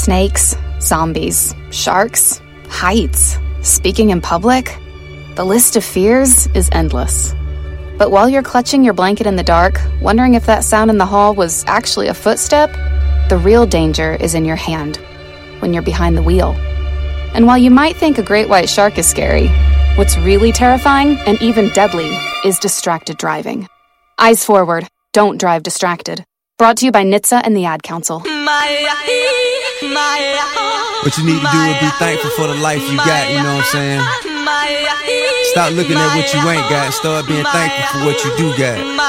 Snakes, zombies, sharks, heights, speaking in public. The list of fears is endless. But while you're clutching your blanket in the dark, wondering if that sound in the hall was actually a footstep, the real danger is in your hand, when you're behind the wheel. And while you might think a great white shark is scary, what's really terrifying and even deadly is distracted driving. Eyes forward, don't drive distracted. Brought to you by NHTSA and the Ad Council. What you need to do is be thankful for the life you got, you know what I'm saying? Stop looking at what you ain't got, start being thankful for what you do got.